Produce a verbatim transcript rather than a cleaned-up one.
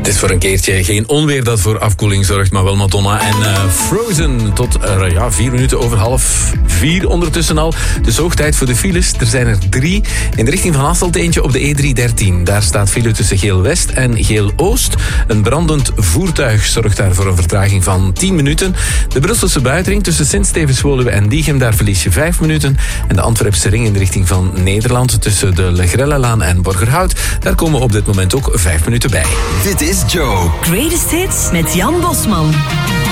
Het is voor een keertje geen onweer dat voor afkoeling zorgt, maar wel Madonna en uh, Frozen. Tot uh, ja, vier minuten over half vier ondertussen al. Dus hoog tijd voor de files. Er zijn er drie. In de richting van Hasselt eentje op de E driehonderddertien. Daar staat file tussen Geel-West en Geel-Oost. Een brandend voertuig zorgt daar voor een vertraging van tien minuten. De Brusselse buitenring tussen Sint-Stevens-Woluwe en Diegem, daar verlies je vijf minuten. En de Antwerpse ring in de richting van Nederland tussen de Legrellelaan en Borgerhout. Daar komen op dit moment ook vijf minuten bij. Dit is Joe. Greatest Hits met Jan Bosman.